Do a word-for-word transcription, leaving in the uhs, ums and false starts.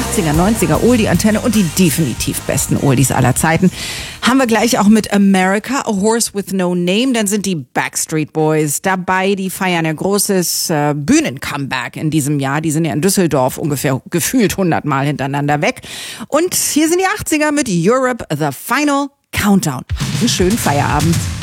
achtziger, neunziger Oldie-Antenne und die definitiv besten Oldies aller Zeiten haben wir gleich auch mit America, A Horse with No Name. Dann sind die Backstreet Boys dabei, die feiern ein großes äh, Bühnen-Comeback in diesem Jahr. Die sind ja in Düsseldorf ungefähr gefühlt hundertmal hintereinander weg. Und hier sind die achtziger mit Europe, The Final Countdown. Einen schönen Feierabend.